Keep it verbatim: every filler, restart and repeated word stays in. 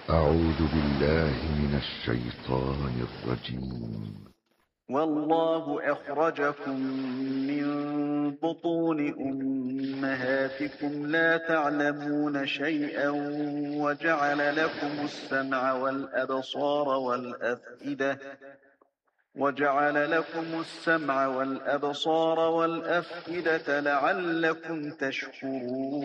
أعوذ بالله من الشيطان الرجيم. والله أخرجكم من بطون أمهاتكم لا تعلمون شيئا وجعل لكم السمع والأبصار والأفئدة وجعل لكم السمع والأبصار والأفئدة لعلكم تشكرون.